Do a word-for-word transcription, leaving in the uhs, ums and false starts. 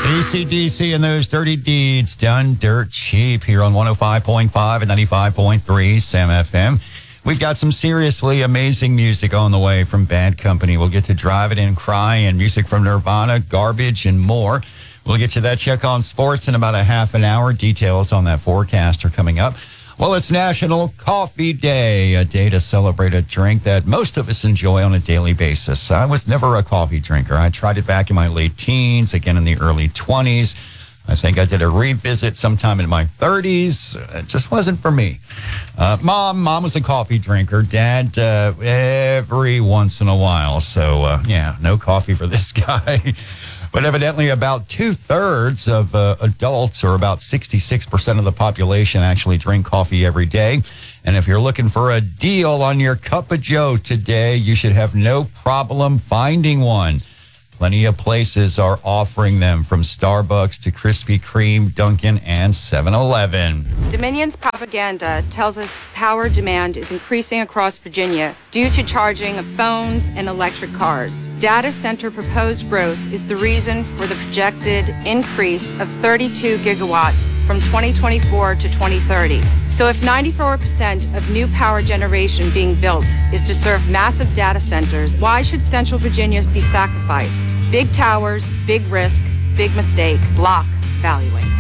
A C D C and those dirty deeds done dirt cheap here on one oh five point five and ninety-five point three Sam F M. We've got some seriously amazing music on the way from Bad Company. We'll get to Drive It and Cry and music from Nirvana, Garbage, and more. We'll get you that check on sports in about a half an hour. Details on that forecast are coming up. Well, it's National Coffee Day, a day to celebrate a drink that most of us enjoy on a daily basis. I was never a coffee drinker. I tried it back in my late teens, again in the early twenties. I think I did a revisit sometime in my thirties. It just wasn't for me. Uh, mom, mom was a coffee drinker. Dad, uh, every once in a while. So, uh, yeah, no coffee for this guy. But evidently about two-thirds of uh, adults, or about sixty-six percent of the population, actually drink coffee every day. And if you're looking for a deal on your cup of joe today, you should have no problem finding one. Plenty of places are offering them, from Starbucks to Krispy Kreme, Dunkin', and seven eleven. Dominion's propaganda tells us power demand is increasing across Virginia due to charging of phones and electric cars. Data center proposed growth is the reason for the projected increase of thirty-two gigawatts from twenty twenty-four to twenty thirty. So if ninety-four percent of new power generation being built is to serve massive data centers, why should Central Virginia be sacrificed? Big towers, big risk, big mistake. Block valuing.